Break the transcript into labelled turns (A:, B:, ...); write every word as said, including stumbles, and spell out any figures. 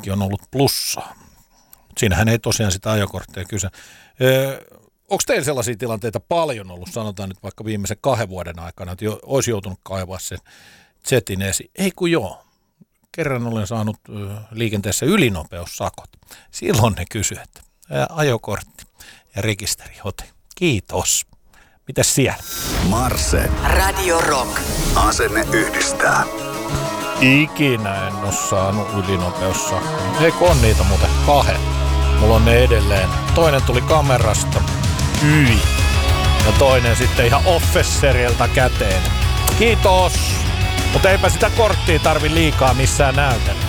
A: ajokortti on ollut plussaa. Siinähän ei tosiaan sitä ajokorttia kyse. Öö, onko teillä sellaisia tilanteita paljon ollut, sanotaan nyt vaikka viimeisen kahden vuoden aikana, että jo, olisi joutunut kaivaa sen zetin esiin? Ei kun joo. Kerran olen saanut ö, liikenteessä ylinopeussakot. Silloin ne kysyivät, että ää, ajokortti ja rekisterihote. Kiitos. Mitäs siellä?
B: Marse.
C: Radio Rock.
B: Asenne yhdistää.
A: Ikinä en ole saanut ylinopeussakkoa. Eikö on niitä muuten kahden? Mulla on ne edelleen. Toinen tuli kamerasta. Hyi. Ja toinen sitten ihan officerilta käteen. Kiitos. Mutta eipä sitä korttia tarvi liikaa missään näytellä.